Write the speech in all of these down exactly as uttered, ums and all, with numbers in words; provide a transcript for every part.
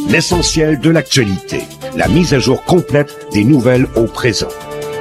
L'essentiel de l'actualité. La mise à jour complète des nouvelles au présent.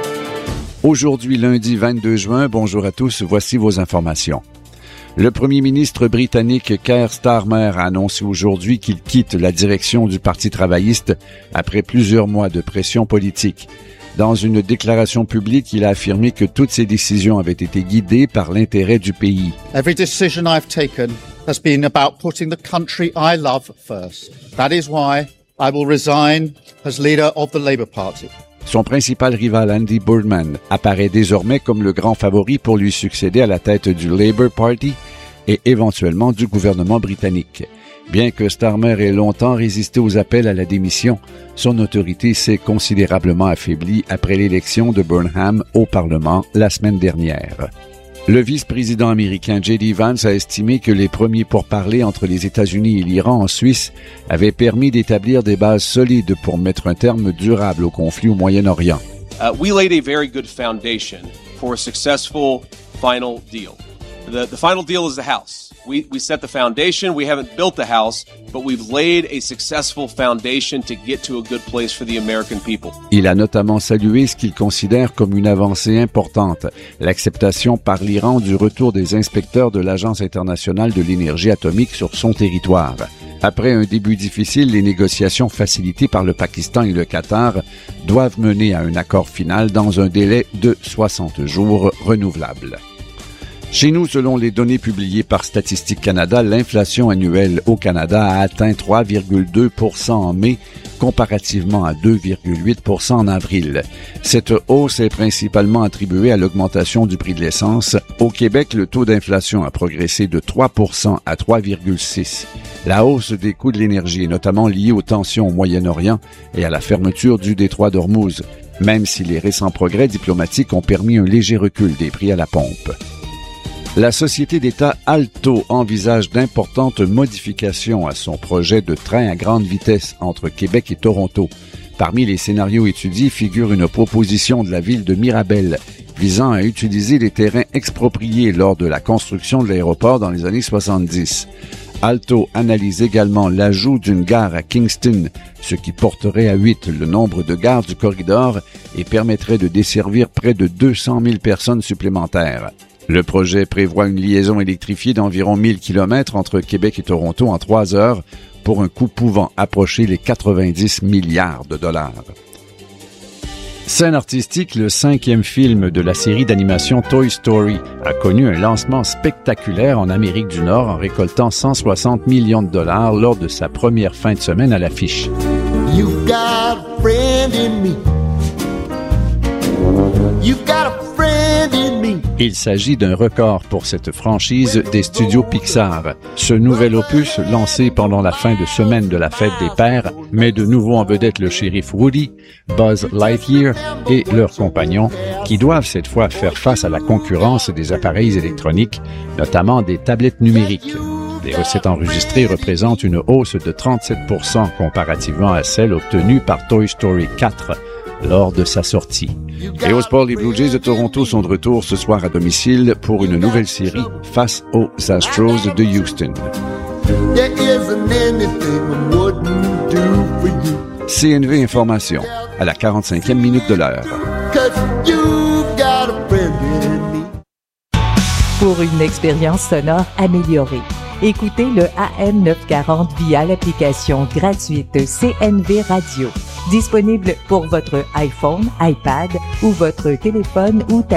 Aujourd'hui, lundi vingt-deux juin, bonjour à tous, voici vos informations. Le premier ministre britannique Keir Starmer a annoncé aujourd'hui qu'il quitte la direction du Parti travailliste après plusieurs mois de pression politique. Dans une déclaration publique, il a affirmé que toutes ses décisions avaient été guidées par l'intérêt du pays. Every decision I've taken has been about putting the country I love first. That is why I will resign as leader of the Labour Party. Son principal rival, Andy Boardman, apparaît désormais comme le grand favori pour lui succéder à la tête du Labour Party et éventuellement du gouvernement britannique. Bien que Starmer ait longtemps résisté aux appels à la démission, son autorité s'est considérablement affaiblie après l'élection de Burnham au Parlement la semaine dernière. Le vice-président américain J D Vance a estimé que les premiers pourparlers entre les États-Unis et l'Iran en Suisse avaient permis d'établir des bases solides pour mettre un terme durable au conflit au Moyen-Orient. Uh, we laid a very good foundation for a successful final deal. The, the final deal is the house. We, we set the foundation. We haven't built the house, but we've laid a successful foundation to get to a good place for the American people. Il a notamment salué ce qu'il considère comme une avancée importante, l'acceptation par l'Iran du retour des inspecteurs de l'Agence internationale de l'énergie atomique sur son territoire. Après un début difficile, les négociations facilitées par le Pakistan et le Qatar doivent mener à un accord final dans un délai de soixante jours renouvelable. Chez nous, selon les données publiées par Statistique Canada, l'inflation annuelle au Canada a atteint trois virgule deux pour cent en mai, comparativement à deux virgule huit pour cent en avril. Cette hausse est principalement attribuée à l'augmentation du prix de l'essence. Au Québec, le taux d'inflation a progressé de trois pour cent à trois virgule six pour cent. La hausse des coûts de l'énergie est notamment liée aux tensions au Moyen-Orient et à la fermeture du détroit d'Ormuz, même si les récents progrès diplomatiques ont permis un léger recul des prix à la pompe. La société d'État Alto envisage d'importantes modifications à son projet de train à grande vitesse entre Québec et Toronto. Parmi les scénarios étudiés figure une proposition de la ville de Mirabel visant à utiliser les terrains expropriés lors de la construction de l'aéroport dans les années soixante-dix. Alto analyse également l'ajout d'une gare à Kingston, ce qui porterait à huit le nombre de gares du corridor et permettrait de desservir près de deux cent mille personnes supplémentaires. Le projet prévoit une liaison électrifiée d'environ mille kilomètres entre Québec et Toronto en trois heures pour un coût pouvant approcher les quatre-vingt-dix milliards de dollars. Scène artistique, le cinquième film de la série d'animation Toy Story a connu un lancement spectaculaire en Amérique du Nord en récoltant cent soixante millions de dollars lors de sa première fin de semaine à l'affiche. You've got a friend in me. You've got a friend in me. Il s'agit d'un record pour cette franchise des studios Pixar. Ce nouvel opus, lancé pendant la fin de semaine de la fête des pères, met de nouveau en vedette le shérif Woody, Buzz Lightyear et leurs compagnons, qui doivent cette fois faire face à la concurrence des appareils électroniques, notamment des tablettes numériques. Les recettes enregistrées représentent une hausse de trente-sept pour cent comparativement à celle obtenue par Toy Story quatre lors de sa sortie. Et au sport, les Blue Jays de Toronto sont de retour ce soir à domicile pour une nouvelle série face aux Astros de Houston. C N V Information, à la quarante-cinquième minute de l'heure. Pour une expérience sonore améliorée, écoutez le A M neuf cent quarante via l'application gratuite C N V Radio. Disponible pour votre iPhone, iPad ou votre téléphone ou tablette.